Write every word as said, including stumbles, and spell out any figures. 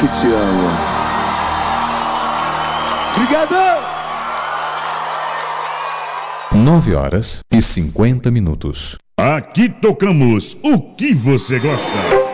que te amo. Obrigado! Nove horas e cinquenta minutos. Aqui tocamos o que você gosta.